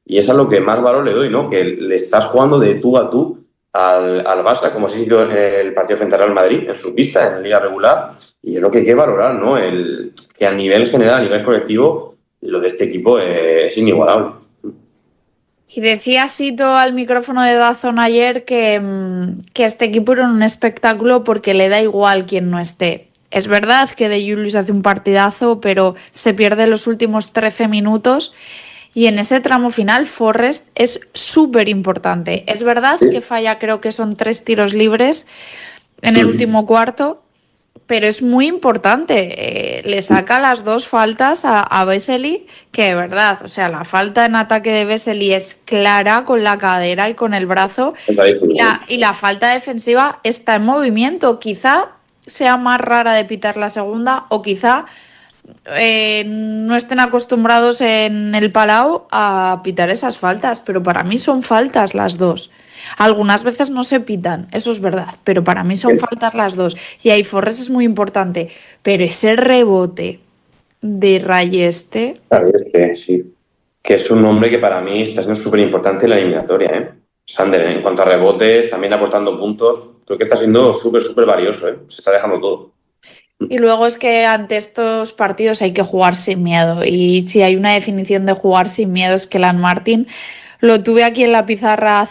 Y eso es lo que más valor le doy, ¿no? Que le estás jugando de tú a tú al Barça, como se hizo en el partido frente al Real Madrid, en su pista, en la liga regular, y es lo que hay que valorar, ¿no? Que a nivel general, a nivel colectivo, lo de este equipo es inigualable. Y decía Sito al micrófono de DAZN ayer que este equipo era un espectáculo porque le da igual quién no esté. Es verdad que De Julius hace un partidazo, pero se pierde los últimos 13 minutos y en ese tramo final Forrest es súper importante. Es verdad que Sí. falla, creo que son 3 tiros libres en el último cuarto, pero es muy importante. Le saca las 2 faltas a Vesely, que de verdad, o sea, la falta en ataque de Vesely es clara con la cadera y con el brazo, y la falta defensiva está en movimiento. Quizá sea más rara de pitar la segunda, o quizá no estén acostumbrados en el Palau a pitar esas faltas, pero para mí son faltas las 2. Algunas veces no se pitan, eso es verdad, pero para mí son faltas las 2. Y ahí Forres es muy importante, pero ese rebote de Rayeste. Claro, sí. Que es un hombre que para mí está siendo súper importante en la eliminatoria, ¿eh? Sander, en cuanto a rebotes, también aportando puntos, creo que está siendo súper, súper valioso, ¿eh? Se está dejando todo. Y luego es que ante estos partidos hay que jugar sin miedo. Y si hay una definición de jugar sin miedo es que Lan Martin lo tuve aquí en la pizarra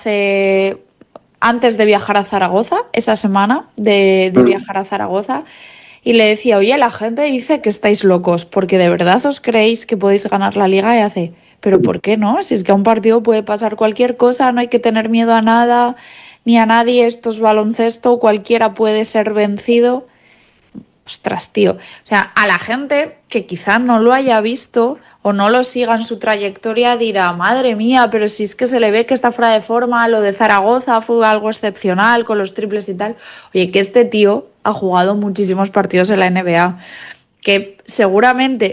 antes de viajar a Zaragoza, esa semana de viajar a Zaragoza, y le decía, oye, la gente dice que estáis locos, porque de verdad os creéis que podéis ganar la liga, y hace, pero ¿por qué no? Si es que a un partido puede pasar cualquier cosa, no hay que tener miedo a nada, ni a nadie, esto es baloncesto, cualquiera puede ser vencido. Ostras, tío. O sea, a la gente que quizá no lo haya visto o no lo siga en su trayectoria dirá, madre mía, pero si es que se le ve que está fuera de forma, lo de Zaragoza fue algo excepcional con los triples y tal. Oye, que este tío ha jugado muchísimos partidos en la NBA. Que seguramente,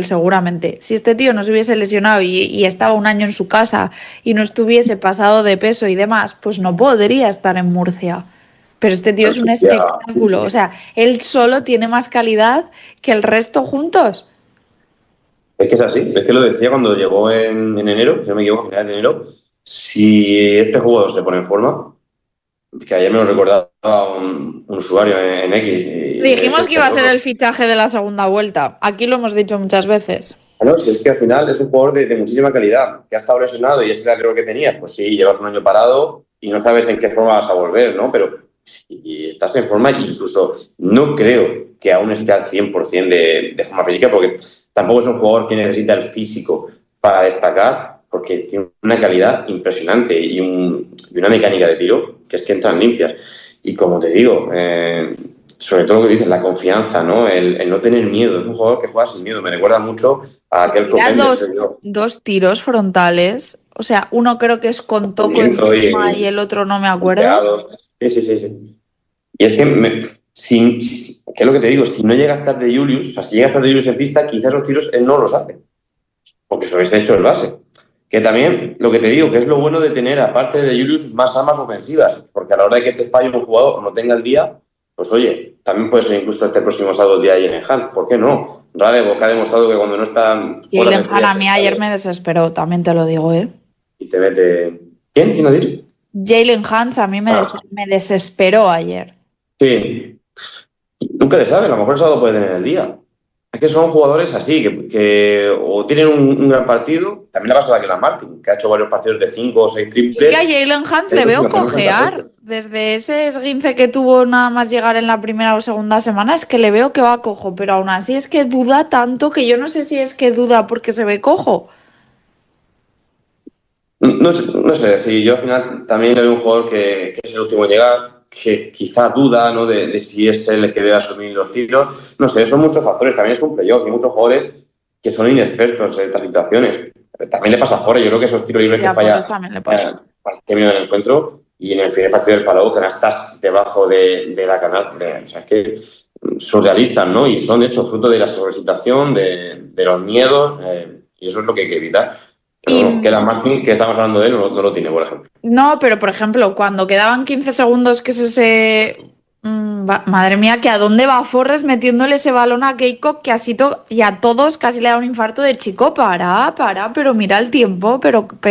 si este tío no se hubiese lesionado y estaba un año en su casa y no estuviese pasado de peso y demás, pues no podría estar en Murcia. Pero este tío es un Ya, sí, espectáculo. O sí. sea, él solo tiene más calidad que el resto juntos. Es que es así, es que lo decía cuando llegó en enero, si no me equivoco, a finales de enero, si este jugador se pone en forma, que ayer me lo recordaba un usuario en X, y me Dijimos decía, que iba a ser el fichaje de la segunda vuelta. Aquí lo hemos dicho muchas veces. bueno, si es que al final es un jugador de muchísima calidad, que ha estado lesionado y ese era el error que tenías, pues sí, llevas un año parado y no sabes en qué forma vas a volver, ¿no? Pero si estás en forma, incluso no creo que aún esté al 100% de forma física, porque tampoco es un jugador que necesita el físico para destacar, porque tiene una calidad impresionante y una mecánica de tiro que es que entran limpias. Y como te digo, sobre todo lo que dices, la confianza, ¿no? El no tener miedo. Es un jugador que juega sin miedo. Me recuerda mucho a aquel Mira, Copende, creo yo. dos tiros frontales. O sea, uno creo que es con Toco Movimiento encima y el otro no me acuerdo. pegados. Sí, sí, sí, sí. Y es que, ¿qué es lo que te digo? Si no llega a estar de Julius, o sea, si llega a estar de Julius en pista, quizás los tiros él no los hace, porque se lo hubiese hecho el base. Que también, lo que te digo, que es lo bueno de tener, aparte de Julius, más armas ofensivas, porque a la hora de que te falle un jugador o no tenga el día, pues oye, también puede ser incluso este próximo sábado el día de Jalen Hunt. ¿Por qué no? Radebo, que ha demostrado que cuando no está Y fuera de Jalen Hahn estrellas a mí ayer me desesperó, también te lo digo, ¿eh? y te mete... ¿Quién? ¿Quién ha dicho? Jalen Hurts a mí Ah, me desesperó ayer. sí. Nunca le sabe, a lo mejor el sábado puede tener el día. Es que son jugadores así, que o tienen un gran partido, también le pasa a Kylian Martin, que ha hecho varios partidos de 5 o 6 Es que a triples, Jalen Hurts le pero sin veo hacer tantas cojear. veces. Desde ese esguince que tuvo nada más llegar en la primera o segunda semana, es que le veo que va cojo, pero aún así es que duda tanto que yo no sé si es que duda porque se ve cojo. No sé, si yo al final también le veo un jugador que es el último en llegar, que quizá duda, ¿no? de si es él el que debe asumir los tiros. No sé, son muchos factores. También es un playoff, hay muchos jugadores que son inexpertos en estas situaciones. También le pasa a Forrest, yo creo que esos tiros Sí, libres sí, que a falla Forrest también le pasa. terminó en el encuentro y en el primer partido del Palau canastas debajo de la canasta. O sea, es que surrealistas, ¿no? Y son eso, fruto de la sobresituación, de los miedos, y eso es lo que hay que evitar. Pero Y bueno, que la Martin, que estamos hablando de él, no lo tiene, por ejemplo. no, pero por ejemplo, cuando quedaban 15 segundos, que es ese... madre mía, que a dónde va Forrest metiéndole ese balón a Keiko, que así y a todos casi le da un infarto de chico, para, pero mira el tiempo, pero